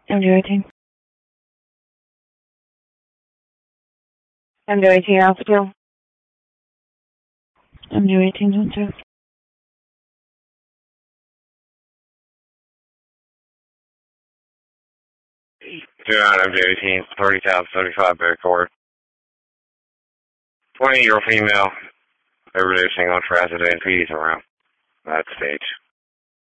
MJ18. MJ18 Alpha 2. MJ18 Zone 2. Two out MJ18, 30,075 Bear Court. 20-year-old female, overdosing on trazodone, PD's around that stage.